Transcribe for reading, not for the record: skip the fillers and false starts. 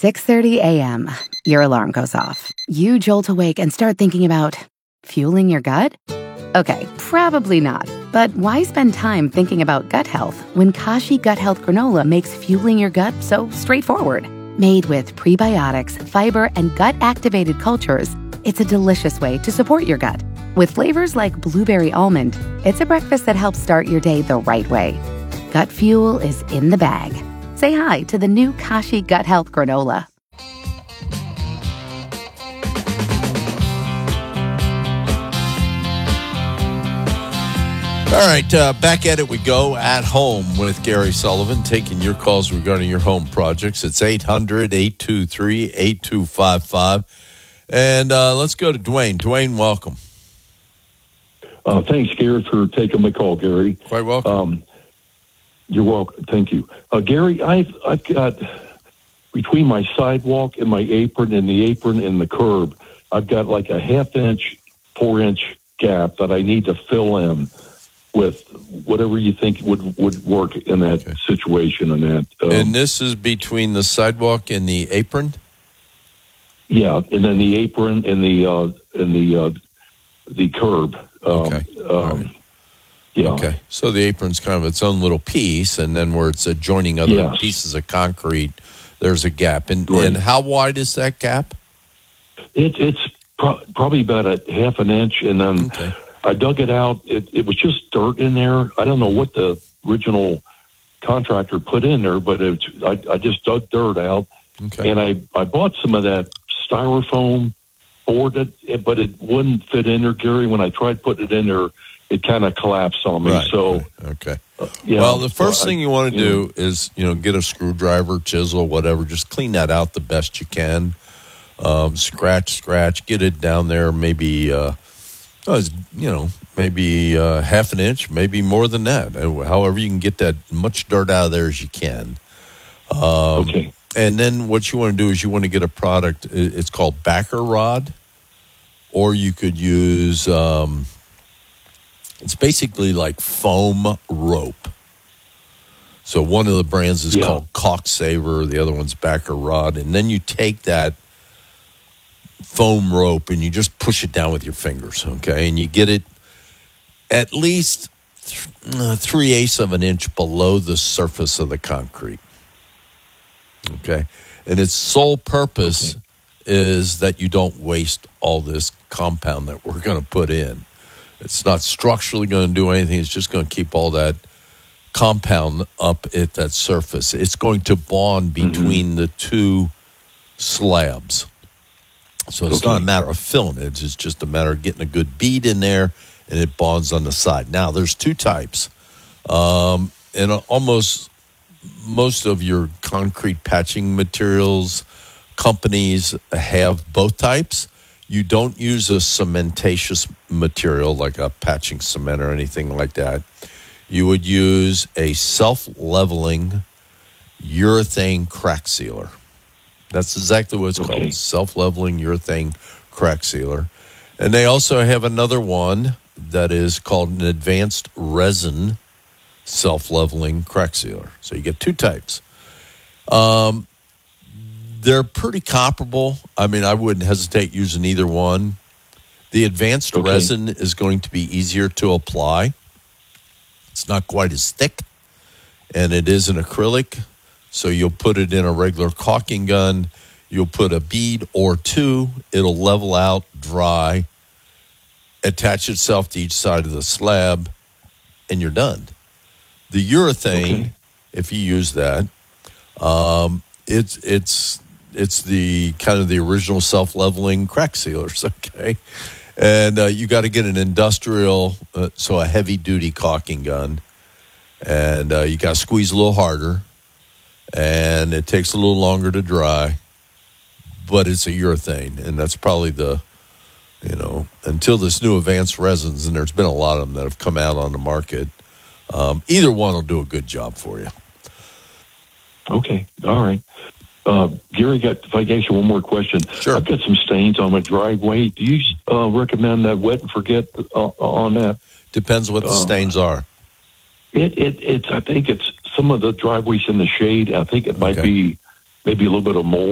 6:30 a.m. Your alarm goes off. You jolt awake and start thinking about fueling your gut? Okay, probably not. But why spend time thinking about gut health when Kashi Gut Health Granola makes fueling your gut so straightforward? Made with prebiotics, fiber, and gut-activated cultures, it's a delicious way to support your gut. With flavors like blueberry almond, it's a breakfast that helps start your day the right way. Gut fuel is in the bag. Say hi to the new Kashi Gut Health Granola. All right, back at it we go at home with Gary Sullivan, taking your calls regarding your home projects. It's 800-823-8255. And let's go to Dwayne. Dwayne, welcome. Thanks, Gary, for taking my call, Gary. Quite welcome. You're welcome. Thank you. Gary, I've got, between my sidewalk and my apron and the apron and the curb, I've got like a 1/2-inch, 4-inch gap that I need to fill in with whatever you think would work in that situation. And that, and this is between the sidewalk and the apron? Yeah, and then the apron and the curb. Okay. Right. Yeah. Okay. So the apron's kind of its own little piece, and then where it's adjoining other pieces of concrete, there's a gap. And how wide is that gap? It's probably about a 1/2 inch, and then I dug it out. It was just dirt in there. I don't know what the original contractor put in there, but I just dug dirt out, and I bought some of that styrofoam board, but it wouldn't fit in there, Gary. When I tried putting it in there, it kind of collapsed on me. Well, the first thing you want to do is, get a screwdriver, chisel, whatever. Just clean that out the best you can. Scratch, get it down there. Maybe, maybe 1/2 inch, maybe more than that. However, you can get that much dirt out of there as you can. And then what you want to do is you want to get a product. It's called backer rod, or you could use. It's basically like foam rope. So one of the brands is called Cocksaver, the other one's Backer Rod, and then you take that foam rope and you just push it down with your fingers, okay? And you get it at least 3/8 of an inch below the surface of the concrete, okay? And its sole purpose is that you don't waste all this compound that we're going to put in. It's not structurally going to do anything. It's just going to keep all that compound up at that surface. It's going to bond between the two slabs. So it's not a matter of filling it. It's just a matter of getting a good bead in there, and it bonds on the side. Now, there's two types. And almost most of your concrete patching materials companies have both types. You don't use a cementatious material like a patching cement or anything like that. You would use a self-leveling urethane crack sealer. That's exactly what it's called, self-leveling urethane crack sealer. And they also have another one that is called an advanced resin self-leveling crack sealer. So you get two types. They're pretty comparable. I mean, I wouldn't hesitate using either one. The advanced resin is going to be easier to apply. It's not quite as thick, and it is an acrylic. So you'll put it in a regular caulking gun. You'll put a bead or two. It'll level out, dry, attach itself to each side of the slab, and you're done. The urethane, if you use that, it's the kind of the original self-leveling crack sealers, okay? And you got to get an industrial, so a heavy-duty caulking gun, and you got to squeeze a little harder, and it takes a little longer to dry, but it's a urethane, and that's probably until this new advanced resins, and there's been a lot of them that have come out on the market, either one will do a good job for you. Okay, all right. Gary, if I can ask you one more question. Sure. I've got some stains on my driveway. Do you recommend that wet and forget on that? Depends what the stains are. I think it's some of the driveways in the shade. I think it might be maybe a little bit of mold.